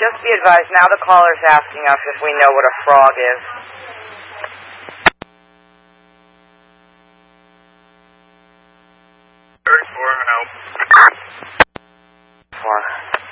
just be advised, now the caller's asking us if we know what a frog is.